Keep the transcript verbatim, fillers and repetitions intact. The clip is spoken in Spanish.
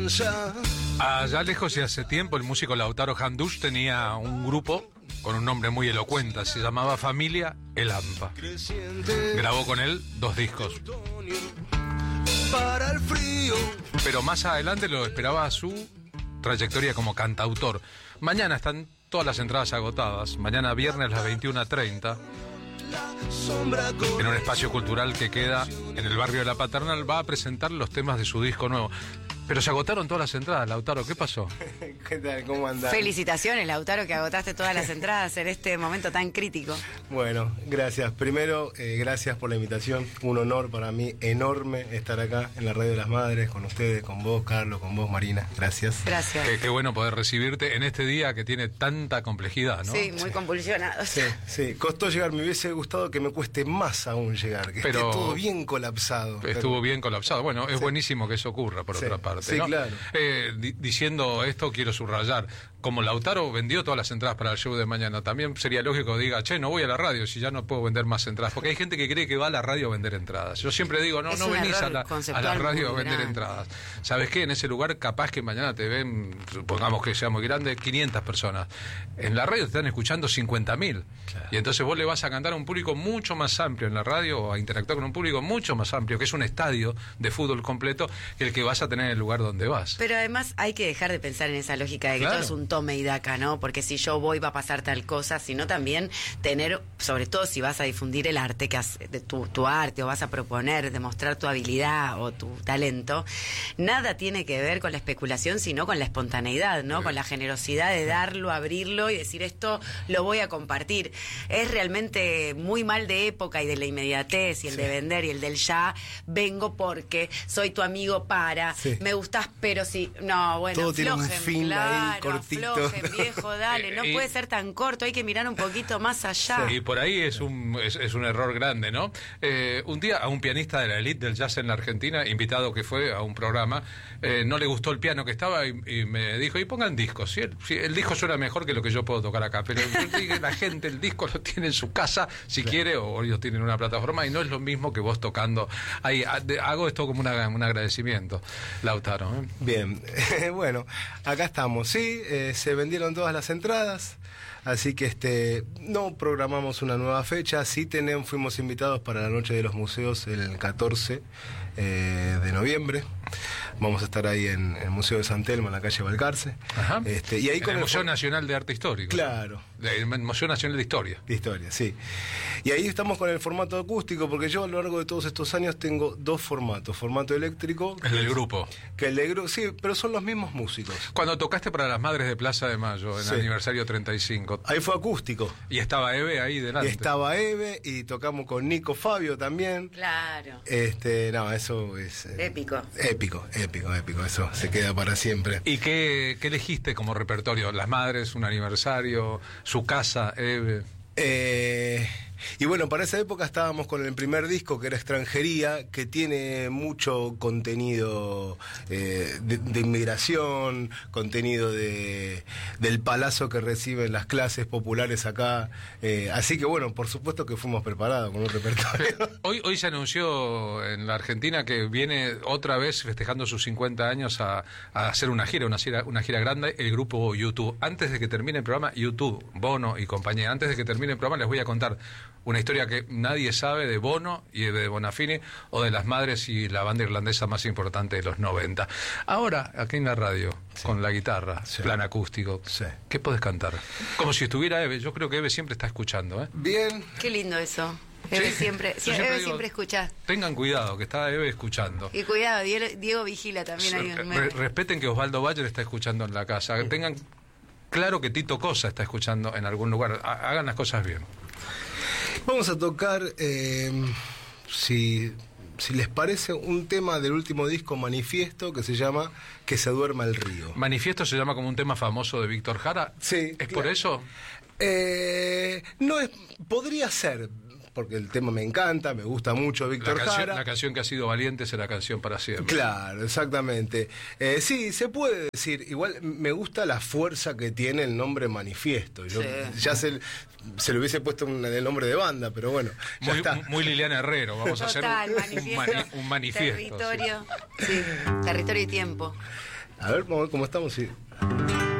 Allá lejos y hace tiempo, el músico Lautaro Handush tenía un grupo con un nombre muy elocuente, se llamaba Familia El Hampa. Grabó con él dos discos. Pero más adelante lo esperaba su trayectoria como cantautor. Mañana están todas las entradas agotadas. Mañana viernes a las veintiuna treinta. En un espacio cultural que queda en el barrio de La Paternal, va a presentar los temas de su disco nuevo. Pero se agotaron todas las entradas, Lautaro, ¿qué pasó? ¿Qué tal? ¿Cómo andás? Felicitaciones, Lautaro, que agotaste todas las entradas en este momento tan crítico. Bueno, gracias. Primero, eh, gracias por la invitación. Un honor para mí enorme estar acá en la Radio de las Madres, con ustedes, con vos, Carlos, con vos, Marina. Gracias. Gracias. Qué, qué bueno poder recibirte en este día que tiene tanta complejidad, ¿no? Sí, muy sí. convulsionado. Sí, sí. Costó llegar. Me hubiese gustado que me cueste más aún llegar, que pero esté todo bien colapsado. Estuvo pero... bien colapsado. Bueno, es sí. buenísimo que eso ocurra, por sí. otra parte. Sí, ¿no? claro. Eh, di- diciendo esto, quiero subrayar, como Lautaro vendió todas las entradas para el show de mañana, también sería lógico que diga, che, no voy a la radio si ya no puedo vender más entradas, porque hay gente que cree que va a la radio a vender entradas. Yo siempre digo, no, Es no un venís a error la, a conceptual la radio a muy vender grande. entradas. ¿Sabes qué? En ese lugar capaz que mañana te ven, supongamos que sea muy grande, quinientas personas. En la radio te están escuchando cincuenta mil. Claro. Y entonces vos le vas a cantar a un público mucho más amplio en la radio, o a interactuar con un público mucho más amplio, que es un estadio de fútbol completo, que el que vas a tener en el lugar donde vas. Pero además hay que dejar de pensar en esa lógica de que Claro. todo es un tome y daca, ¿no? Porque si yo voy va a pasar tal cosa, sino también tener, sobre todo si vas a difundir el arte, que has- de tu, tu arte, o vas a proponer, demostrar tu habilidad o tu talento, nada tiene que ver con la especulación, sino con la espontaneidad, ¿no? Sí. Con la generosidad de darlo, abrirlo y decir esto lo voy a compartir. Es realmente muy mal de época y de la inmediatez y el Sí. de vender y el del ya, vengo porque soy tu amigo para, Sí. me gustás, pero sí, no, bueno, Todo tiene un aflojen, fin ahí, claro, cortito. aflojen, viejo, dale, no Eh, y- puede ser tan corto, hay que mirar un poquito más allá. Y por ahí es un, es, es un error grande, ¿no? Eh, un día a un pianista de la elite del jazz en la Argentina, invitado que fue a un programa, eh, no le gustó el piano que estaba y, y me dijo, y pongan discos. Si el, si el disco suena mejor que lo que yo puedo tocar acá, pero yo digo, la gente el disco lo tiene en su casa, si quiere, o ellos tienen una plataforma, y no es lo mismo que vos tocando. Ahí, ha- de- hago esto como una- un agradecimiento, Lautaro. ¿eh? Bien, bueno, acá estamos, sí, eh, se vendieron todas las entradas, así que este no programamos una nueva fecha, sí tenemos, fuimos invitados para la Noche de los Museos el catorce eh, de noviembre, vamos a estar ahí en el Museo de San Telmo, en la calle Balcarce, Ajá. este, y ahí En con el el Museo for- Nacional de Arte Histórico. Claro. ¿no? El Museo Nacional de Historia. de historia, sí. Y ahí estamos con el formato acústico, porque yo a lo largo de todos estos años tengo dos formatos, formato eléctrico, El del grupo. que el de gru- sí, pero son los mismos músicos. Cuando tocaste para las Madres de Plaza de Mayo, en Sí. el aniversario treinta y cinco, Ahí fue acústico. y estaba Eve ahí Y delante. estaba Eve y tocamos con Nico Fabio también. Claro, Este, no, eso es eh, épico. épico, épico, épico, eso se queda para siempre. ¿Y qué, qué elegiste como repertorio? Las Madres, un aniversario, su casa, Eve. Eh, y bueno, para esa época estábamos con el primer disco, que era Extranjería, que tiene mucho contenido eh, de, de inmigración, contenido de del palazo que reciben las clases populares acá. Eh, así que bueno, por supuesto que fuimos preparados con un repertorio. Hoy, hoy se anunció en la Argentina que viene otra vez festejando sus cincuenta años a, a hacer una gira, una gira, una gira grande, el grupo YouTube. Antes de que termine el programa, YouTube, Bono y compañía, antes de que termine el programa les voy a contar una historia que nadie sabe de Bono y de Bonafini, o de las Madres y la banda irlandesa más importante de los noventa. Ahora, aquí en la radio, Sí. con la guitarra, Sí. plan acústico, Sí. ¿qué podés cantar? Como si estuviera Eve. Yo creo que Eve siempre está escuchando, ¿eh? Bien. Qué lindo eso. Eve Sí. siempre, Yo sí, siempre Eve digo, siempre escucha. Tengan cuidado, que está Eve escuchando. Y cuidado, Diego, Diego vigila también ahí en Re- medio. respeten que Osvaldo Bayer está escuchando en la casa. Tengan claro que Tito Cosa está escuchando en algún lugar. Ha- Hagan las cosas bien. Vamos a tocar, eh, si, si les parece, un tema del último disco, Manifiesto, que se llama Que se duerma el río. Manifiesto se llama como un tema famoso de Víctor Jara. Sí, ¿Es claro. por eso? Eh, no es, podría ser, porque el tema me encanta, me gusta mucho La Víctor canción, Jara. la canción que ha sido valiente es la canción para siempre. Claro, exactamente. Eh, sí, se puede decir. Igual me gusta la fuerza que tiene el nombre Manifiesto. Yo Sí. ya se, se le hubiese puesto un, el nombre de banda, pero bueno, ya Muy, está. muy Liliana Herrero. Vamos a hacer Total, un, un manifiesto, mani- un manifiesto. sí. territorio, sí, territorio y tiempo. A ver, vamos a ver cómo estamos. Sí.